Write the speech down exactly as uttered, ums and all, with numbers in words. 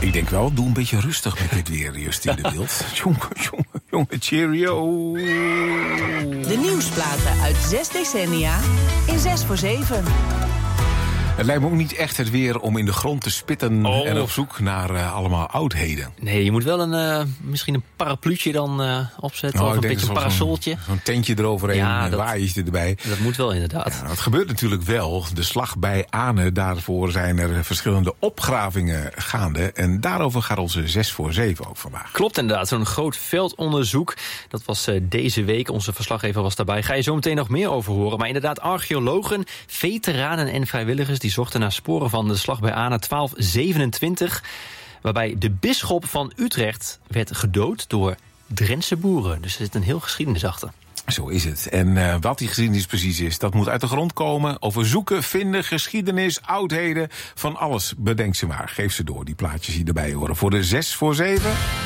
Ik denk wel, doe een beetje rustig met dit weer, Justine de Wild. Jongen, jongen, jongen, cheerio. De nieuwsplaten uit zes decennia in zes voor zeven. Het lijkt me ook niet echt het weer om in de grond te spitten oh. en op zoek naar uh, allemaal oudheden. Nee, je moet wel een, uh, misschien een parapluutje dan uh, opzetten oh, of een beetje een parasoltje. Zo'n, zo'n tentje eroverheen, ja, een waaiertje erbij. Dat moet wel inderdaad. Ja, dat gebeurt natuurlijk wel. De slag bij Ane, daarvoor zijn er verschillende opgravingen gaande. En daarover gaat onze zes voor zeven ook vandaag. Klopt inderdaad, zo'n groot veldonderzoek. Dat was uh, deze week, onze verslaggever was daarbij. Ga je zo meteen nog meer over horen. Maar inderdaad, archeologen, veteranen en vrijwilligers die zochten naar sporen van de slag bij Ane twaalf zevenentwintig... waarbij de bisschop van Utrecht werd gedood door Drentse boeren. Dus er zit een heel geschiedenis achter. Zo is het. En uh, wat die geschiedenis precies is, dat moet uit de grond komen. Over zoeken, vinden, geschiedenis, oudheden, van alles. Bedenk ze maar, geef ze door, die plaatjes die erbij horen. Voor de zes voor zeven...